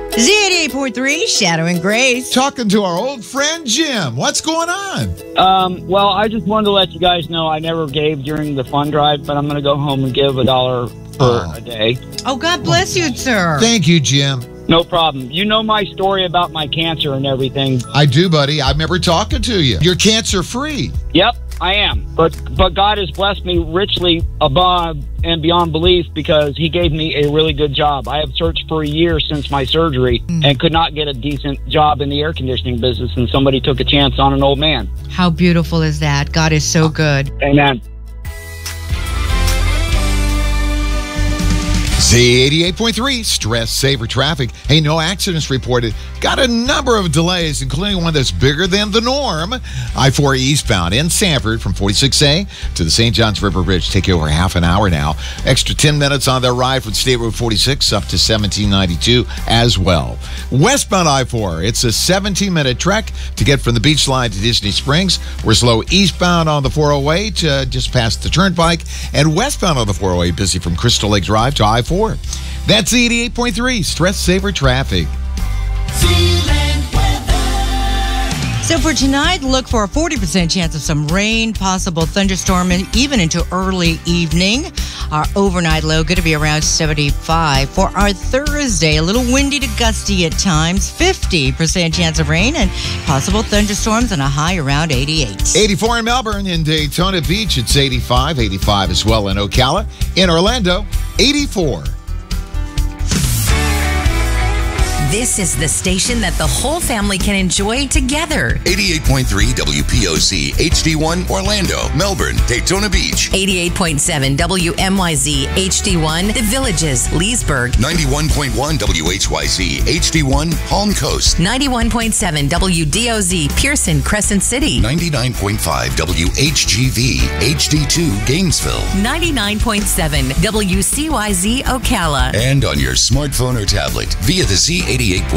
Z88.3, Shadow and Grace. Talking to our old friend Jim. What's going on? Well, I just wanted to let you guys know I never gave during the fund drive, but I'm going to go home and give $1 for a day. Oh, God bless you, sir. Thank you, Jim. No problem. You know my story about my cancer and everything. I do, buddy. I remember talking to you. You're cancer-free. Yep, I am. But God has blessed me richly above and beyond belief because he gave me a really good job. I have searched for a year since my surgery and could not get a decent job in the air conditioning business, and somebody took a chance on an old man. How beautiful is that? God is so good. Amen. Z88.3, Stress Saver Traffic. Hey, no accidents reported. Got a number of delays, including one that's bigger than the norm. I-4 eastbound in Sanford from 46A to the St. Johns River Bridge. Take you over half an hour now. Extra 10 minutes on their ride from State Road 46 up to 1792 as well. Westbound I-4, it's a 17-minute trek to get from the beach line to Disney Springs. We're slow eastbound on the 408 just past the Turnpike, and westbound on the 408 busy from Crystal Lake Drive to I-4. That's the 88.3 Stress Saver Traffic. So for tonight, look for a 40% chance of some rain, possible thunderstorm, and even into early evening. Our overnight low going to be around 75. For our Thursday, a little windy to gusty at times, 50% chance of rain and possible thunderstorms, and a high around 88. 84 in Melbourne. In Daytona Beach, it's 85. 85 as well in Ocala. In Orlando, 84. This is the station that the whole family can enjoy together. 88.3 WPOC HD1 Orlando, Melbourne, Daytona Beach. 88.7 WMYZ HD1 The Villages, Leesburg. 91.1 WHYZ HD1 Palm Coast. 91.7 WDOZ Pearson, Crescent City. 99.5 WHGV HD2 Gainesville. 99.7 WCYZ Ocala. And on your smartphone or tablet via the Z88.3